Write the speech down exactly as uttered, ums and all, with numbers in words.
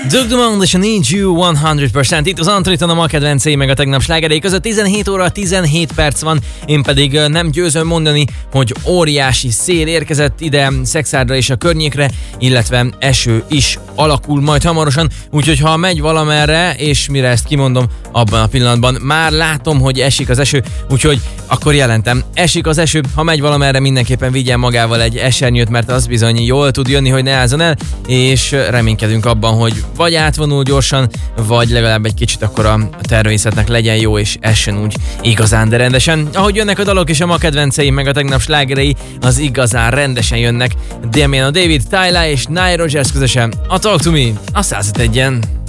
Doug Dumont és a Need You száz százalék. Itt az Antriton, a ma kedvencei meg a tegnap slágerei között. tizenhét óra tizenhét perc van, én pedig nem győzöm mondani, hogy óriási szél érkezett ide Szexárdra és a környékre, illetve eső is alakul majd hamarosan, úgyhogy ha megy valamerre, és mire ezt kimondom, abban a pillanatban már látom, hogy esik az eső, úgyhogy akkor jelentem, esik az eső, ha megy valamerre, mindenképpen vigyen magával egy esernyőt, mert az bizony jól tud jönni, hogy ne álljon el, és reménykedünk abban, hogy vagy átvonul gyorsan, vagy legalább egy kicsit akkor a természetnek legyen jó, és essen úgy igazán, de rendesen. Ahogy jönnek a dalok és a ma kedvenceim, meg a tegnap slágerei, az igazán rendesen jönnek. Damian David, Tyla és Nile Rodgers közösen a Talk to Me a száz egyen.